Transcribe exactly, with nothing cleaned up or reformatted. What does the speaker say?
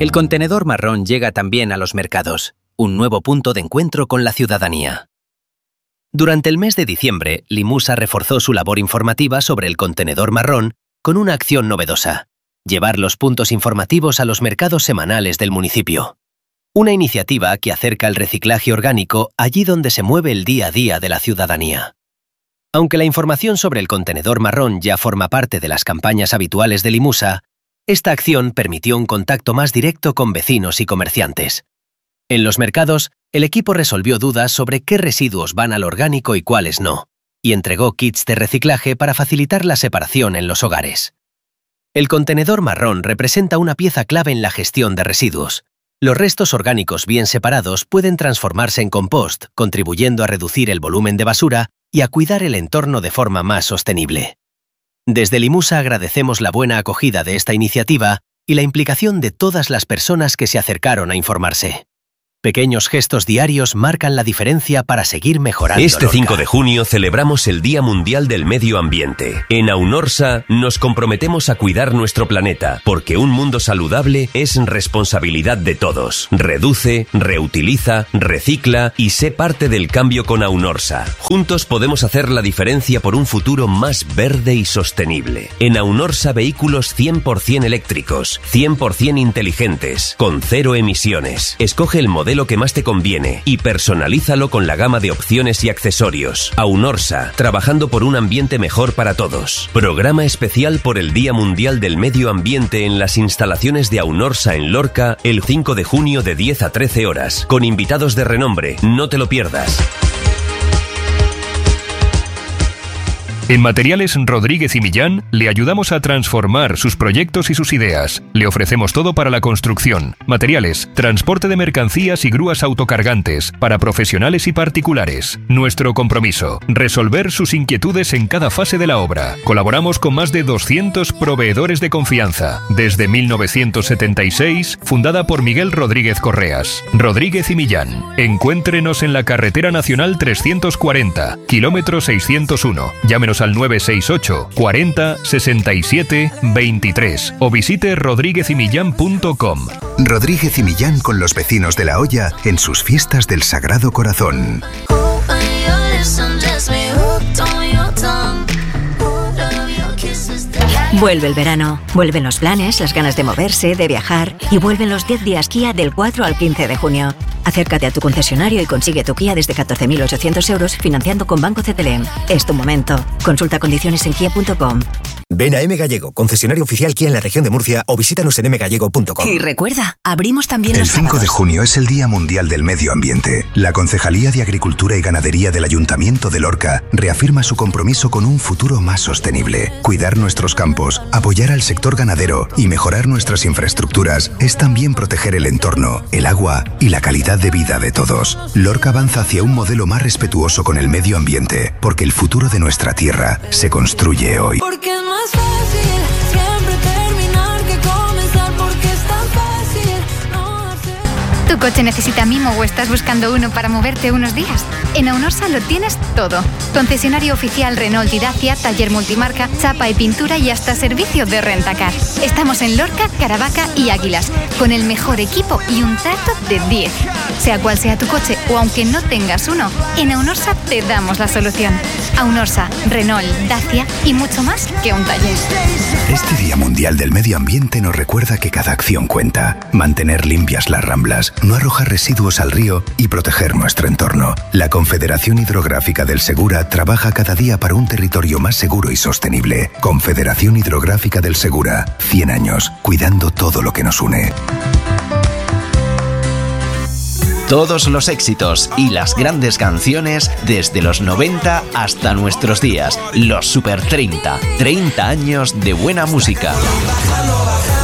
El contenedor marrón llega también a los mercados, un nuevo punto de encuentro con la ciudadanía. Durante el mes de diciembre, Limusa reforzó su labor informativa sobre el contenedor marrón con una acción novedosa: llevar los puntos informativos a los mercados semanales del municipio. Una iniciativa que acerca el reciclaje orgánico allí donde se mueve el día a día de la ciudadanía. Aunque la información sobre el contenedor marrón ya forma parte de las campañas habituales de Limusa, esta acción permitió un contacto más directo con vecinos y comerciantes. En los mercados, el equipo resolvió dudas sobre qué residuos van al orgánico y cuáles no, y entregó kits de reciclaje para facilitar la separación en los hogares. El contenedor marrón representa una pieza clave en la gestión de residuos. Los restos orgánicos bien separados pueden transformarse en compost, contribuyendo a reducir el volumen de basura y a cuidar el entorno de forma más sostenible. Desde Limusa agradecemos la buena acogida de esta iniciativa y la implicación de todas las personas que se acercaron a informarse. Pequeños gestos diarios marcan la diferencia para seguir mejorando. Este Lorca. cinco de junio celebramos el Día Mundial del Medio Ambiente. En Aunorsa nos comprometemos a cuidar nuestro planeta, porque un mundo saludable es responsabilidad de todos. Reduce, reutiliza, recicla y sé parte del cambio con Aunorsa. Juntos podemos hacer la diferencia por un futuro más verde y sostenible. En Aunorsa, vehículos cien por ciento eléctricos, cien por ciento inteligentes, con cero emisiones. Escoge el modelo lo que más te conviene y personalízalo con la gama de opciones y accesorios. Aunorsa, trabajando por un ambiente mejor para todos. Programa especial por el Día Mundial del Medio Ambiente en las instalaciones de Aunorsa en Lorca el cinco de junio de diez a trece horas, con invitados de renombre. No te lo pierdas. En Materiales Rodríguez y Millán le ayudamos a transformar sus proyectos y sus ideas. Le ofrecemos todo para la construcción, materiales, transporte de mercancías y grúas autocargantes para profesionales y particulares. Nuestro compromiso: resolver sus inquietudes en cada fase de la obra. Colaboramos con más de doscientos proveedores de confianza. Desde mil novecientos setenta y seis, fundada por Miguel Rodríguez Correas. Rodríguez y Millán. Encuéntrenos en la Carretera Nacional trescientos cuarenta, kilómetro seiscientos uno. Llámenos al nueve seis ocho, cuarenta, sesenta y siete, veintitrés o visite rodríguez y millán punto com. Rodríguez y Millán con los vecinos de La Hoya en sus fiestas del Sagrado Corazón. Vuelve el verano, vuelven los planes, las ganas de moverse, de viajar y vuelven los diez días Kia del cuatro al quince de junio. Acércate a tu concesionario y consigue tu Kia desde catorce mil ochocientos euros financiando con Banco C T L M. Es tu momento. Consulta condiciones en kia punto com. Ven a M Gallego, concesionario oficial Kia en la región de Murcia, o visítanos en m gallego punto com. Y recuerda, abrimos también El los cinco de sábados. junio es el Día Mundial del Medio Ambiente. La Concejalía de Agricultura y Ganadería del Ayuntamiento de Lorca reafirma su compromiso con un futuro más sostenible. Cuidar nuestros campos, apoyar al sector ganadero y mejorar nuestras infraestructuras es también proteger el entorno, el agua y la calidad de vida de todos. Lorca avanza hacia un modelo más respetuoso con el medio ambiente, porque el futuro de nuestra tierra se construye hoy. Porque es más fácil siempre terminar que comenzar, porque es tan fácil no hacer. ¿Tu coche necesita mimo o estás buscando uno para moverte unos días? En Aunorsa lo tienes todo. Concesionario oficial Renault y Dacia, taller multimarca, chapa y pintura y hasta servicio de rentacar. Estamos en Lorca, Caravaca y Águilas, con el mejor equipo y un trato de diez. Sea cual sea tu coche o aunque no tengas uno, en Aunorsa te damos la solución. Aunorsa, Renault, Dacia y mucho más que un taller. Este Día Mundial del Medio Ambiente nos recuerda que cada acción cuenta. Mantener limpias las ramblas, no arrojar residuos al río y proteger nuestro entorno. La Confederación Hidrográfica del Segura trabaja cada día para un territorio más seguro y sostenible. Confederación Hidrográfica del Segura, cien años, cuidando todo lo que nos une. Todos los éxitos y las grandes canciones desde los noventa hasta nuestros días. Los Super treinta. treinta años de buena música.